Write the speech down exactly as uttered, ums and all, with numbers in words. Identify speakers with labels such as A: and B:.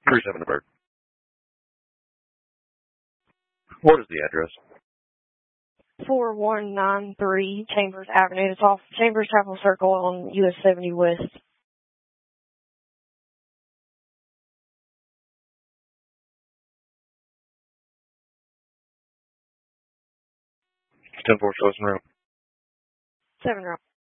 A: three seven to Bird. What is the address?
B: four one nine three Chambers Avenue. It's off Chambers Chapel Circle on U S seventy West.
A: ten four, Seven route.
B: Seven route.